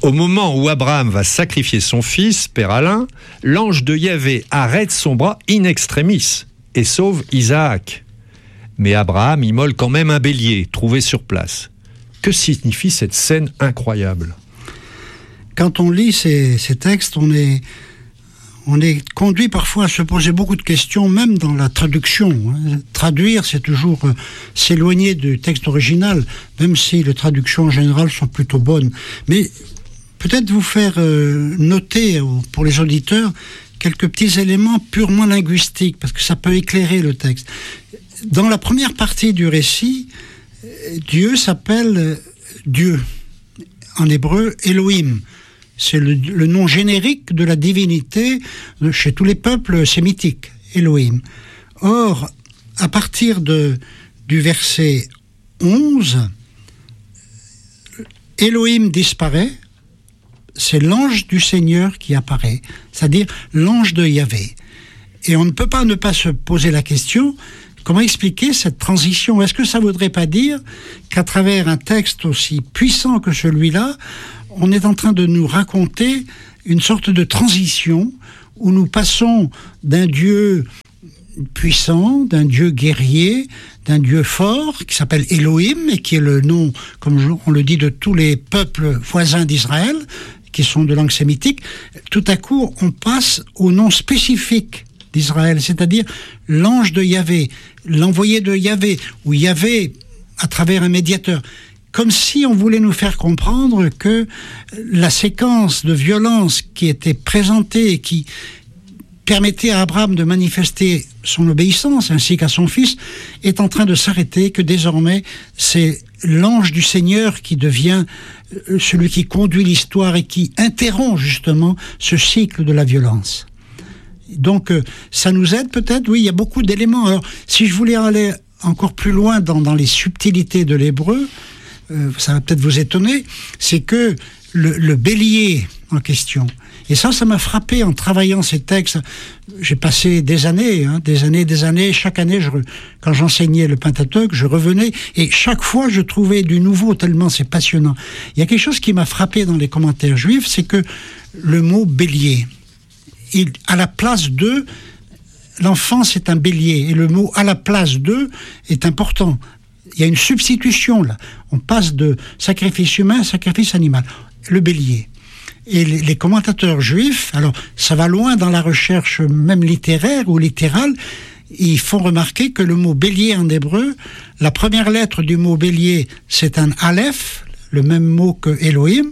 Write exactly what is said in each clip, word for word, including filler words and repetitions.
Au moment où Abraham va sacrifier son fils, Père Alain, l'ange de Yahvé arrête son bras in extremis et sauve Isaac. Mais Abraham immole quand même un bélier trouvé sur place. Que signifie cette scène incroyable ? Quand on lit ces, ces textes, on est, on est conduit parfois à se poser beaucoup de questions, même dans la traduction. Hein. Traduire, c'est toujours euh, s'éloigner du texte original, même si les traductions en général sont plutôt bonnes. Mais peut-être vous faire euh, noter euh, pour les auditeurs quelques petits éléments purement linguistiques, parce que ça peut éclairer le texte. Dans la première partie du récit, Dieu s'appelle Dieu. En hébreu, Elohim. C'est le, le nom générique de la divinité chez tous les peuples sémitiques, Elohim. Or, à partir de, du verset onze, Elohim disparaît, c'est l'ange du Seigneur qui apparaît, c'est-à-dire l'ange de Yahvé. Et on ne peut pas ne pas se poser la question, comment expliquer cette transition ? Est-ce que ça ne voudrait pas dire qu'à travers un texte aussi puissant que celui-là, on est en train de nous raconter une sorte de transition où nous passons d'un Dieu puissant, d'un Dieu guerrier, d'un Dieu fort qui s'appelle Elohim et qui est le nom, comme on le dit, de tous les peuples voisins d'Israël qui sont de langue sémitique. Tout à coup, on passe au nom spécifique d'Israël, c'est-à-dire l'ange de Yahvé, l'envoyé de Yahvé, ou Yahvé à travers un médiateur. Comme si on voulait nous faire comprendre que la séquence de violence qui était présentée et qui permettait à Abraham de manifester son obéissance ainsi qu'à son fils est en train de s'arrêter, que désormais c'est l'ange du Seigneur qui devient celui qui conduit l'histoire et qui interrompt justement ce cycle de la violence. Donc ça nous aide peut-être, oui, il y a beaucoup d'éléments. Alors si je voulais aller encore plus loin dans, dans les subtilités de l'hébreu, euh, ça va peut-être vous étonner, c'est que le, le bélier en question, et ça, ça m'a frappé en travaillant ces textes. J'ai passé des années, hein, des années, des années, chaque année, je, quand j'enseignais le Pentateuque, je revenais, et chaque fois, je trouvais du nouveau, tellement c'est passionnant. Il y a quelque chose qui m'a frappé dans les commentaires juifs, c'est que le mot bélier, il, à la place de, l'enfant c'est un bélier, et le mot à la place de est important. Il y a une substitution là. On passe de sacrifice humain à sacrifice animal. Le bélier. Et les, les commentateurs juifs, alors ça va loin dans la recherche même littéraire ou littérale, ils font remarquer que le mot bélier en hébreu, la première lettre du mot bélier c'est un aleph, le même mot que Elohim,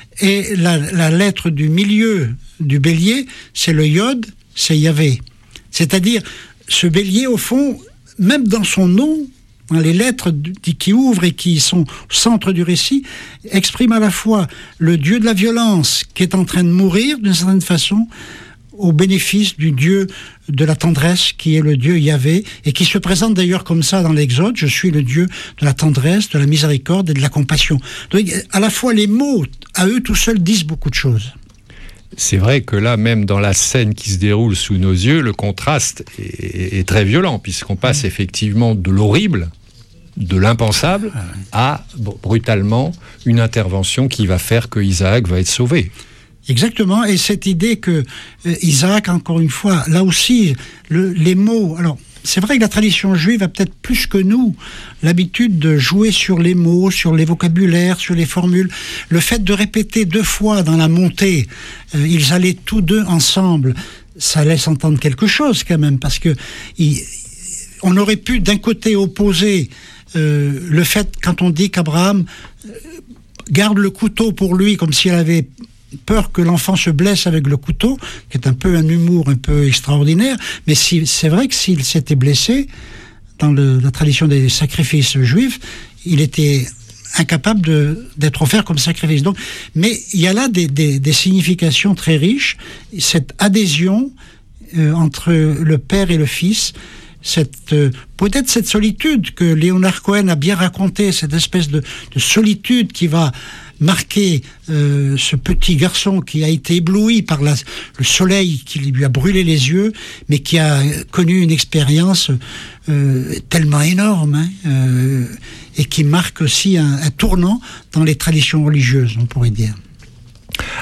et la, la lettre du milieu du bélier, c'est le yod, c'est Yahvé. C'est-à-dire, ce bélier, au fond, même dans son nom, dans les lettres qui ouvrent et qui sont au centre du récit, expriment à la fois le Dieu de la violence qui est en train de mourir, d'une certaine façon, au bénéfice du Dieu de la tendresse qui est le Dieu Yahvé et qui se présente d'ailleurs comme ça dans l'Exode. Je suis le Dieu de la tendresse, de la miséricorde et de la compassion. Donc, à la fois, les mots, à eux tout seuls, disent beaucoup de choses. C'est vrai que là, même dans la scène qui se déroule sous nos yeux, le contraste est, est très violent, puisqu'on passe effectivement de l'horrible, de l'impensable, à brutalement une intervention qui va faire que Isaac va être sauvé. Exactement, et cette idée que euh, Isaac, encore une fois, là aussi, le, les mots... Alors, c'est vrai que la tradition juive a peut-être plus que nous l'habitude de jouer sur les mots, sur les vocabulaires, sur les formules. Le fait de répéter deux fois dans la montée, euh, ils allaient tous deux ensemble, ça laisse entendre quelque chose quand même, parce que il, on aurait pu d'un côté opposer euh, le fait, quand on dit qu'Abraham euh, garde le couteau pour lui, comme s'il avait peur que l'enfant se blesse avec le couteau, qui est un peu un humour un peu extraordinaire, mais si, c'est vrai que s'il s'était blessé, dans le, la tradition des sacrifices juifs, il était incapable de, d'être offert comme sacrifice. Donc, mais il y a là des, des, des significations très riches, cette adhésion euh, entre le père et le fils, cette, euh, peut-être cette solitude que Léonard Cohen a bien raconté, cette espèce de, de solitude qui va marquer euh, ce petit garçon qui a été ébloui par la, le soleil qui lui a brûlé les yeux, mais qui a connu une expérience euh, tellement énorme, hein, euh, et qui marque aussi un, un tournant dans les traditions religieuses, on pourrait dire.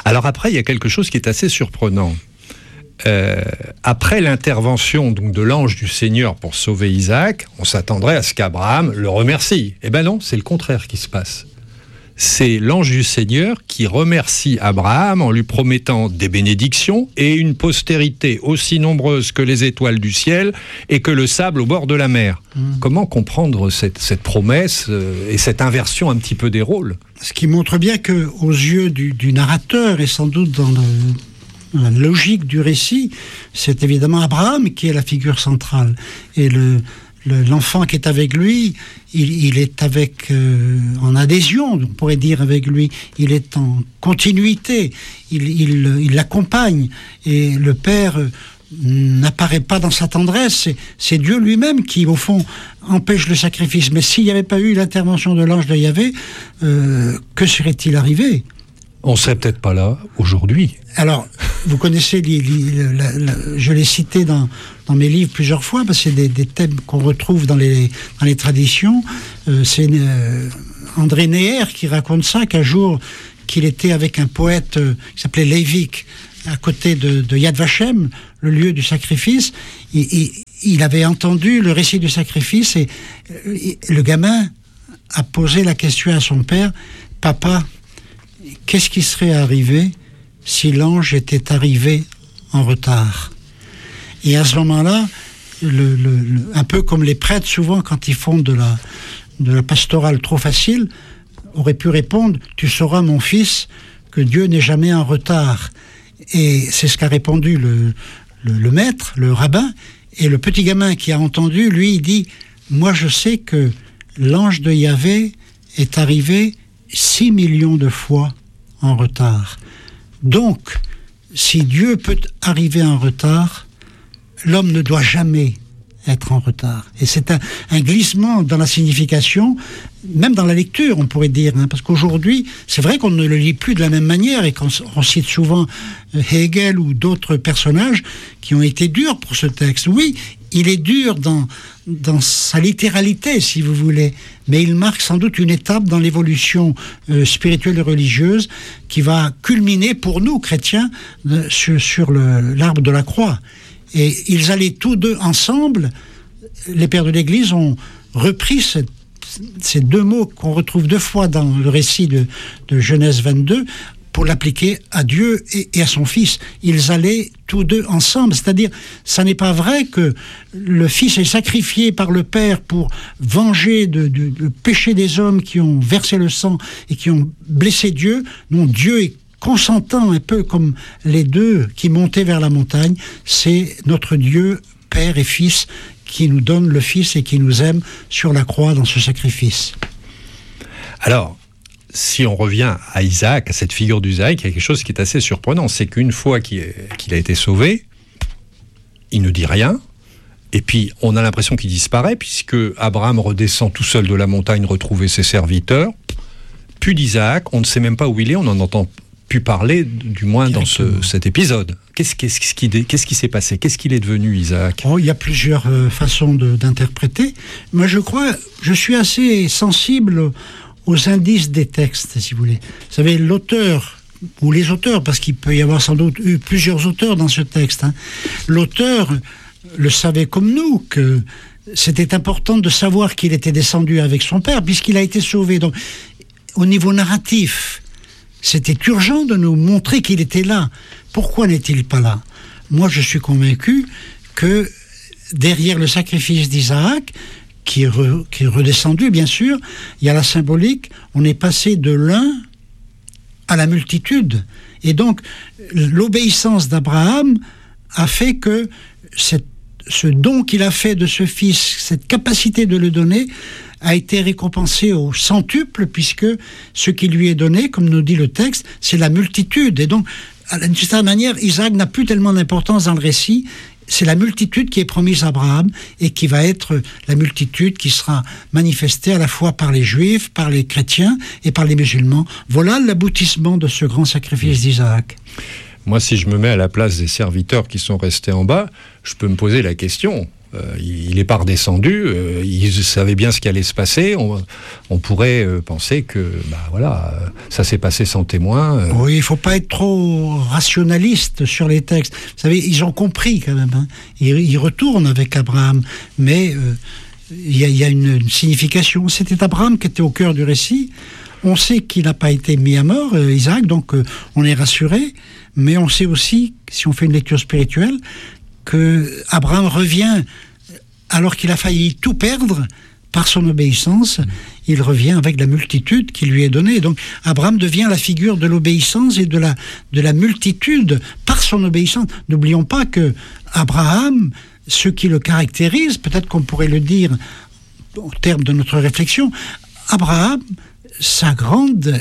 Alors après, il y a quelque chose qui est assez surprenant. Euh, après l'intervention donc de l'ange du Seigneur pour sauver Isaac, on s'attendrait à ce qu'Abraham le remercie. Eh ben non, c'est le contraire qui se passe. C'est l'ange du Seigneur qui remercie Abraham en lui promettant des bénédictions et une postérité aussi nombreuse que les étoiles du ciel et que le sable au bord de la mer. Mmh. Comment comprendre cette, cette promesse euh, et cette inversion un petit peu des rôles ? Ce qui montre bien qu'aux yeux du, du narrateur et sans doute dans, le, dans la logique du récit, c'est évidemment Abraham qui est la figure centrale. Et le... l'enfant qui est avec lui, il, il est avec, euh, en adhésion, on pourrait dire avec lui, il est en continuité, il, il, il l'accompagne, et le père euh, n'apparaît pas dans sa tendresse, c'est, c'est Dieu lui-même qui, au fond, empêche le sacrifice. Mais s'il n'y avait pas eu l'intervention de l'ange de Yahvé, euh, que serait-il arrivé ? On ne serait peut-être pas là aujourd'hui. Alors, vous connaissez, les, les, la, la, je l'ai cité dans, dans mes livres plusieurs fois, parce que c'est des, des thèmes qu'on retrouve dans les, dans les traditions. Euh, c'est euh, André Neher qui raconte ça, qu'un jour, qu'il était avec un poète euh, qui s'appelait Leivik, à côté de, de Yad Vashem, le lieu du sacrifice. Et, et, il avait entendu le récit du sacrifice, et, et le gamin a posé la question à son père, « Papa, qu'est-ce qui serait arrivé si l'ange était arrivé en retard ?» Et à ce moment-là, le, le, le, un peu comme les prêtres, souvent, quand ils font de la, de la pastorale trop facile, auraient pu répondre « Tu sauras, mon fils, que Dieu n'est jamais en retard. » Et c'est ce qu'a répondu le, le, le maître, le rabbin, et le petit gamin qui a entendu, lui, il dit « Moi, je sais que l'ange de Yahvé est arrivé six millions de fois en retard. Donc, si Dieu peut arriver en retard, l'homme ne doit jamais être en retard. » Et c'est un, un glissement dans la signification, même dans la lecture, on pourrait dire, hein, parce qu'aujourd'hui, c'est vrai qu'on ne le lit plus de la même manière, et qu'on on cite souvent Hegel ou d'autres personnages qui ont été durs pour ce texte. Oui, il est dur dans, dans sa littéralité, si vous voulez, mais il marque sans doute une étape dans l'évolution euh, spirituelle et religieuse qui va culminer pour nous, chrétiens, euh, sur, sur le, l'arbre de la croix. Et ils allaient tous deux ensemble, les pères de l'Église ont repris cette, ces deux mots qu'on retrouve deux fois dans le récit de, de Genèse vingt-deux, pour l'appliquer à Dieu et, et à son Fils. Ils allaient tous deux ensemble, c'est-à-dire, ça n'est pas vrai que le Fils est sacrifié par le Père pour venger de, de, de péché des hommes qui ont versé le sang et qui ont blessé Dieu. Non, Dieu est consentant, un peu comme les deux qui montaient vers la montagne. C'est notre Dieu, Père et Fils, qui nous donne le Fils et qui nous aime sur la croix dans ce sacrifice. Alors, si on revient à Isaac, à cette figure d'Isaac, il y a quelque chose qui est assez surprenant. C'est qu'une fois qu'il, est, qu'il a été sauvé, il ne dit rien. Et puis, on a l'impression qu'il disparaît, puisque Abraham redescend tout seul de la montagne retrouver ses serviteurs. Plus d'Isaac, on ne sait même pas où il est, on n'en entend plus parler, du moins dans ce, cet épisode. Qu'est-ce, qu'est-ce, qui, qu'est-ce qui s'est passé ? Qu'est-ce qu'il est devenu, Isaac ? Oh, il y a plusieurs euh, façons de, d'interpréter. Moi, je crois, je suis assez sensible aux indices des textes, si vous voulez. Vous savez, l'auteur, ou les auteurs, parce qu'il peut y avoir sans doute eu plusieurs auteurs dans ce texte, hein. L'auteur le savait comme nous, que c'était important de savoir qu'il était descendu avec son père, puisqu'il a été sauvé. Donc, au niveau narratif, c'était urgent de nous montrer qu'il était là. Pourquoi n'est-il pas là ? Moi, je suis convaincu que derrière le sacrifice d'Isaac, Qui est, re, qui est redescendu, bien sûr, il y a la symbolique, on est passé de l'un à la multitude. Et donc, l'obéissance d'Abraham a fait que cette, ce don qu'il a fait de ce fils, cette capacité de le donner, a été récompensé au centuple, puisque ce qui lui est donné, comme nous dit le texte, c'est la multitude. Et donc, d'une certaine manière, Isaac n'a plus tellement d'importance dans le récit. C'est la multitude qui est promise à Abraham et qui va être la multitude qui sera manifestée à la fois par les Juifs, par les chrétiens et par les musulmans. Voilà l'aboutissement de ce grand sacrifice d'Isaac. Moi, si je me mets à la place des serviteurs qui sont restés en bas, je peux me poser la question. euh, il n'est pas redescendu, euh, il savait bien ce qui allait se passer. On, on pourrait euh, penser que, bah voilà, euh, ça s'est passé sans témoin. Euh. Oui, il ne faut pas être trop rationaliste sur les textes. Vous savez, ils ont compris quand même. Hein. Ils, ils retournent avec Abraham, mais euh, il y a, y a une, une signification. C'était Abraham qui était au cœur du récit. On sait qu'il n'a pas été mis à mort, euh, Isaac, donc euh, on est rassuré. Mais on sait aussi, si on fait une lecture spirituelle, que Abraham revient alors qu'il a failli tout perdre par son obéissance. Il revient avec la multitude qui lui est donnée. Donc Abraham devient la figure de l'obéissance et de la, de la multitude par son obéissance. N'oublions pas que Abraham, ce qui le caractérise, peut-être qu'on pourrait le dire au terme de notre réflexion, Abraham, sa grande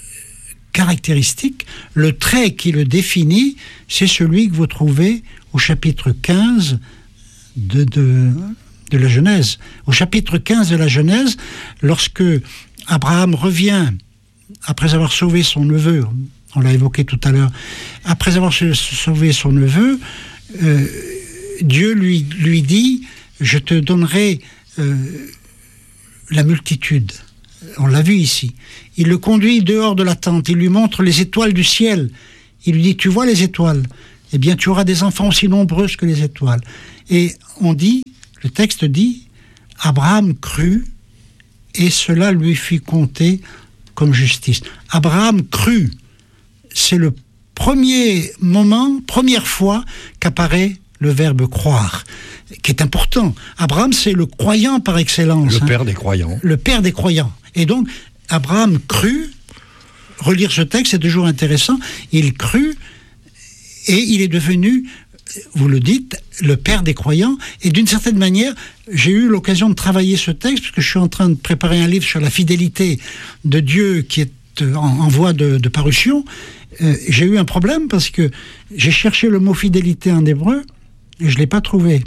caractéristique, le trait qui le définit, c'est celui que vous trouvez au chapitre quinze de, de, de la Genèse. Au chapitre quinze de la Genèse, lorsque Abraham revient, après avoir sauvé son neveu, on l'a évoqué tout à l'heure, après avoir sauvé son neveu, euh, Dieu lui, lui dit, je te donnerai euh, la multitude. On l'a vu ici. Il le conduit dehors de la tente, il lui montre les étoiles du ciel. Il lui dit, tu vois les étoiles ? Eh bien, tu auras des enfants aussi nombreux que les étoiles. Et on dit, le texte dit, Abraham crut, et cela lui fut compté comme justice. Abraham crut. C'est le premier moment, première fois qu'apparaît le verbe croire, qui est important. Abraham, c'est le croyant par excellence. Le hein. père des croyants. Le père des croyants. Et donc, Abraham crut, relire ce texte, c'est toujours intéressant, il crut, et il est devenu, vous le dites, le père des croyants. Et d'une certaine manière, j'ai eu l'occasion de travailler ce texte, parce que je suis en train de préparer un livre sur la fidélité de Dieu qui est en, en voie de, de parution. Euh, j'ai eu un problème, parce que j'ai cherché le mot fidélité en hébreu, et je ne l'ai pas trouvé.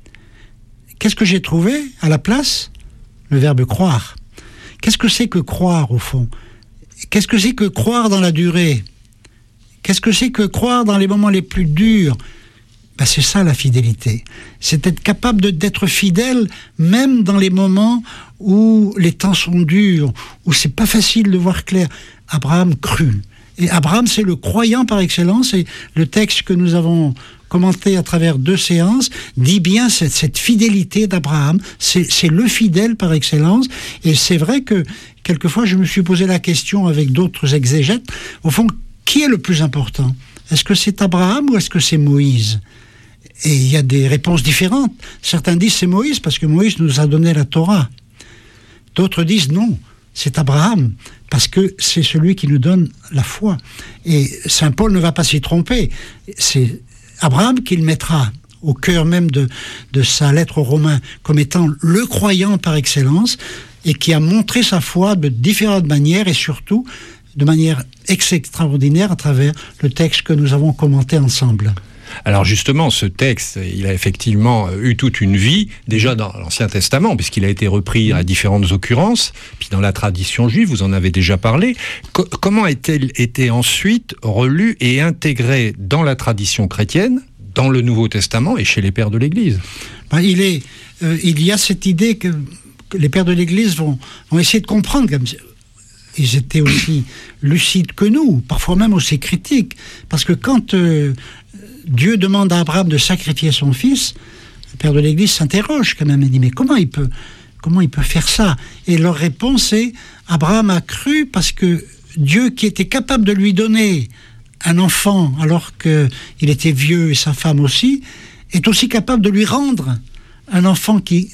Qu'est-ce que j'ai trouvé à la place ? Le verbe croire. Qu'est-ce que c'est que croire, au fond ? Qu'est-ce que c'est que croire dans la durée ? Qu'est-ce que c'est que croire dans les moments les plus durs ? Ben, c'est ça la fidélité. C'est être capable de, d'être fidèle même dans les moments où les temps sont durs, où c'est pas facile de voir clair. Abraham crut. Et Abraham, c'est le croyant par excellence, et le texte que nous avons commenté à travers deux séances dit bien cette, cette fidélité d'Abraham. C'est, c'est le fidèle par excellence. Et c'est vrai que quelquefois je me suis posé la question avec d'autres exégètes, au fond, qui est le plus important ? Est-ce que c'est Abraham ou est-ce que c'est Moïse ? Et il y a des réponses différentes. Certains disent c'est Moïse parce que Moïse nous a donné la Torah. D'autres disent non, c'est Abraham parce que c'est celui qui nous donne la foi. Et saint Paul ne va pas s'y tromper. C'est Abraham qui le mettra au cœur même de, de sa lettre aux Romains comme étant le croyant par excellence et qui a montré sa foi de différentes manières et surtout de manière extraordinaire à travers le texte que nous avons commenté ensemble. Alors justement, ce texte, il a effectivement eu toute une vie, déjà dans l'Ancien Testament, puisqu'il a été repris à différentes occurrences, puis dans la tradition juive, vous en avez déjà parlé. Co- comment a-t-il été ensuite relu et intégré dans la tradition chrétienne, dans le Nouveau Testament et chez les pères de l'Église ? Ben, il, est, euh, il y a cette idée que, que les pères de l'Église vont, vont essayer de comprendre, comme ils étaient aussi lucides que nous, parfois même aussi critiques, parce que quand euh, Dieu demande à Abraham de sacrifier son fils, le père de l'Église s'interroge quand même et dit mais comment il peut, comment il peut faire ça ? Et leur réponse est Abraham a cru parce que Dieu qui était capable de lui donner un enfant alors qu'il était vieux et sa femme aussi, est aussi capable de lui rendre un enfant qui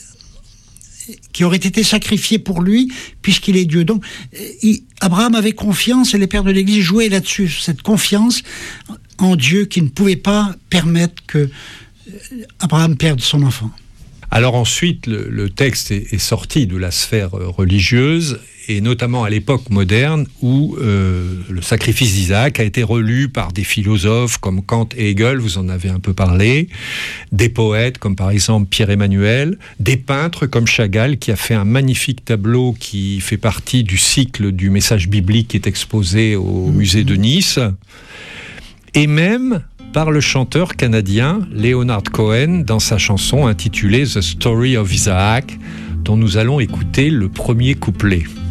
qui aurait été sacrifié pour lui, puisqu'il est Dieu. Donc, il, Abraham avait confiance, et les pères de l'Église jouaient là-dessus, cette confiance en Dieu qui ne pouvait pas permettre que Abraham perde son enfant. Alors ensuite, le, le texte est, est sorti de la sphère religieuse, et notamment à l'époque moderne, où euh, le sacrifice d'Isaac a été relu par des philosophes comme Kant et Hegel, vous en avez un peu parlé, des poètes comme par exemple Pierre-Emmanuel, des peintres comme Chagall, qui a fait un magnifique tableau qui fait partie du cycle du message biblique qui est exposé au musée de Nice, et même par le chanteur canadien Leonard Cohen dans sa chanson intitulée The Story of Isaac, dont nous allons écouter le premier couplet.